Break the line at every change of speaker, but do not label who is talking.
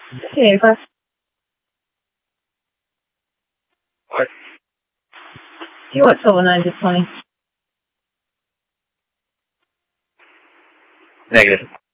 Okay, but
What?
you what's over 90/20?
Negative.